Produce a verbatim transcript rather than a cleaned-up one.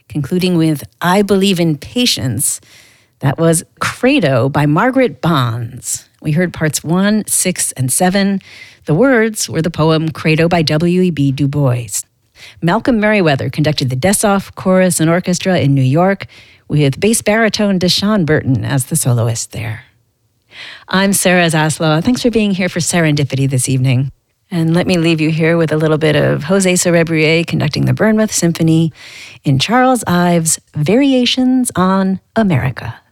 concluding with I Believe in Patience. That was Credo by Margaret Bonds. We heard parts one, six, and seven. The words were the poem Credo by W E B Du Bois. Malcolm Merriweather conducted the Dessoff Chorus and Orchestra in New York, with bass baritone Deshaun Burton as the soloist there. I'm Sarah Zaslow. Thanks for being here for Serendipity this evening. And let me leave you here with a little bit of Jose Cerebrier conducting the Bournemouth Symphony in Charles Ives' Variations on America.